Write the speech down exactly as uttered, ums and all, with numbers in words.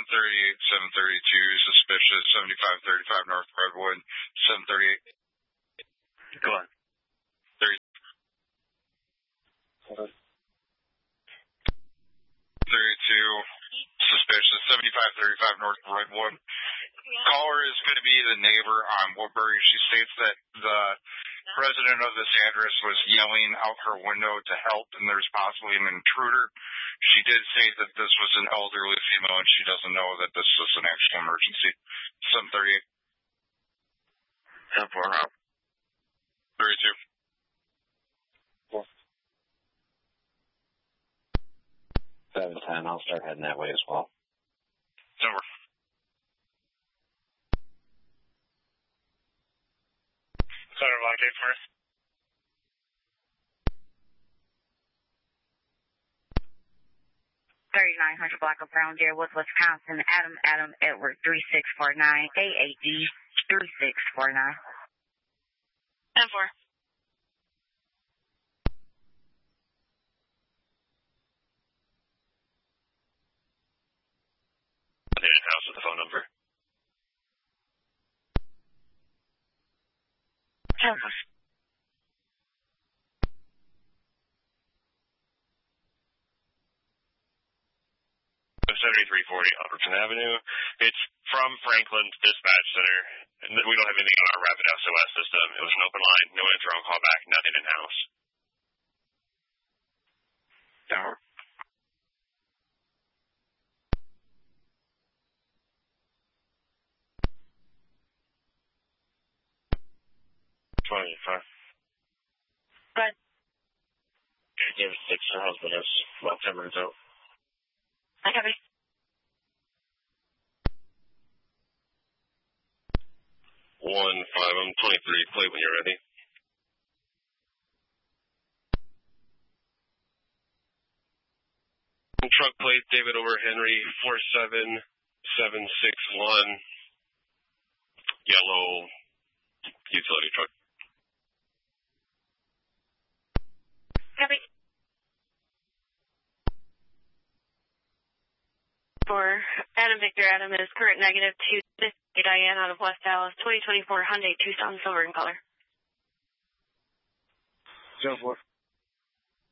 thirty-eight, seven thirty-two, suspicious, seventy-five thirty-five North Redwood, seven thirty-eight. Go on. thirty. thirty-two, suspicious, seventy-five thirty-five North Redwood. Caller is going to be the neighbor on Woodbury. She states that the resident of this address was yelling out her window to help, and there's possibly an intruder. She did say that this was an elderly female, and she doesn't know that this was an actual emergency. seven thirty-eight. ten four, Rob. thirty-two. seven ten, I'll start heading that way as well. Over. Center block eight for us. thirty-nine hundred block of Brown Deerwood, Wisconsin. Adam, Adam, Edward, three six four nine, A A D, three six four nine. ten four. House with the phone number. ten four. seventy-three forty Alberton Avenue. It's from Franklin's dispatch center. We don't have anything on our rapid S O S system. It was an open line, no answer on callback, nothing in-house. Tower. twenty-five. Go ahead. Give six her husband is about ten minutes out. I copy. One five, I'm twenty-three. Play when you're ready. Truck plate David over Henry four seven seven six one. Yellow utility truck. Copy. For Adam Victor, Adam is current negative two Diane out of West Dallas, twenty twenty-four Hyundai Tucson silver in color. ten four.